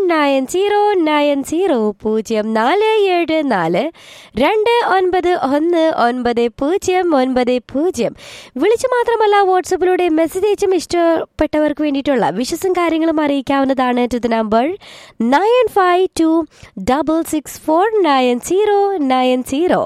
909742919090. വിളിച്ചു മാത്രമല്ല വാട്സപ്പിലൂടെ മെസ്സേജ് അയച്ചും ഇഷ്ടപ്പെട്ടവർക്ക് വേണ്ടിയിട്ടുള്ള വിശ്വസം കാര്യങ്ങളും അറിയിക്കാവുന്നതാണ്. To the number 9526649090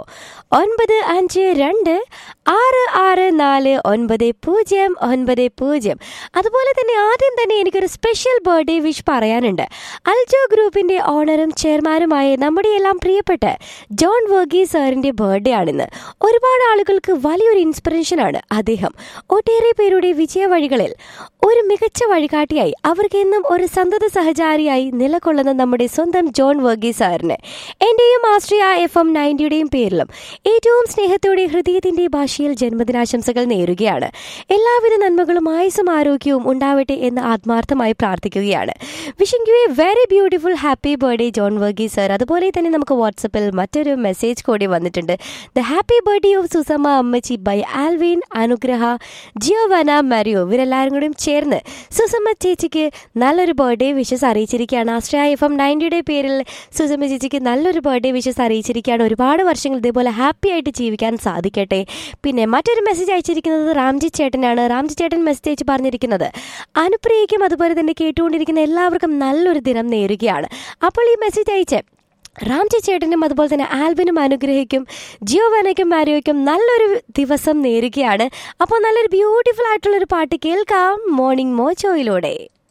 9526649090. അതുപോലെ തന്നെ ആദ്യം തന്നെ എനിക്കൊരു സ്പെഷ്യൽ ബർത്ത്ഡേ വിഷ് പറയാനുണ്ട്. അൽജോ ഗ്രൂപ്പിന്റെ ഓണറും ചെയർമാനുമായ നമ്മുടെ എല്ലാം പ്രിയപ്പെട്ട ജോൺ വർഗീസ് സാറിന്റെ ബർത്ത്ഡേ ആണിന്ന്. ഒരുപാട് ആളുകൾക്ക് വലിയൊരു ഇൻസ്പിറേഷനാണ് അദ്ദേഹം. ഒട്ടേറെ പേരുടെ വിജയ വഴികളിൽ ഒരു മികച്ച വഴികാട്ടിയായി അവർക്ക് എന്നും ഒരു സന്തത സഹചാരിയായി നിലകൊള്ളുന്ന നമ്മുടെ സ്വന്തം ജോൺ വർഗീസ് സാറിന് എന്റെയും ആശ്രയ FM 90യുടെയും പേരിലും ഏറ്റവും സ്നേഹത്തോടെ ഹൃദയത്തിന്റെ ഭാഷയിൽ ജന്മദിനാശംസകൾ നേരുകയാണ്. എല്ലാവിധ നന്മകളും ആയുസ്സും ആരോഗ്യവും ഉണ്ടാവട്ടെ എന്ന് ആത്മാർത്ഥമായി പ്രാർത്ഥിക്കുകയാണ്. Wishing you A very beautiful happy birthday John Varghese sir. അതുപോലെ തന്നെ നമുക്ക് വാട്സപ്പിൽ മറ്റൊരു മെസ്സേജ് കൂടി വന്നിട്ടുണ്ട്. The happy birthday of Susamma അമ്മച്ചി ബൈ ആൽവിൻ, അനുഗ്രഹ, ജിയോവന, മരിയോ. ഇവരെല്ലാവരും കൂടിയും ചേർന്ന് സുസമ്മ ചേച്ചിക്ക് നല്ലൊരു ബർത്ത്ഡേ വിഷസ് അറിയിച്ചിരിക്കുകയാണ്. ആശ്രയ FM 90യുടെ പേരിൽ സുസമ്മ ചേച്ചിക്ക് നല്ലൊരു ബർത്ത്ഡേ വിഷസ് അറിയിച്ചിരിക്കുകയാണ്. ഒരുപാട് വർഷങ്ങൾ ഇതേപോലെ ഹാപ്പി ആയിട്ട് ജീവിക്കാൻ സാധിക്കട്ടെ. പിന്നെ മറ്റൊരു മെസ്സേജ് അയച്ചിരിക്കുന്നത് രാംജി ചേട്ടനാണ്. രാംജി ചേട്ടൻ മെസ്സേജ് അയച്ച് പറഞ്ഞിരിക്കുന്നത് അനുപ്രിയയ്ക്കും അതുപോലെ തന്നെ കേട്ടുകൊണ്ടിരിക്കുന്ന എല്ലാവർക്കും നല്ലൊരു ദിനം നേരുകയാണ്. അപ്പോൾ ഈ മെസ്സേജ് അയച്ച് രാംജി ചേട്ടനും അതുപോലെ തന്നെ ആൽബിനും അനുഗ്രഹിക്കും, ജിയോവനയ്ക്കും മാരിയോയ്ക്കും നല്ലൊരു ദിവസം നേരുകയാണ്. അപ്പോൾ നല്ലൊരു ബ്യൂട്ടിഫുൾ ആയിട്ടുള്ളൊരു പാട്ട് കേൾക്കാം മോർണിംഗ് മോജോയിലൂടെ.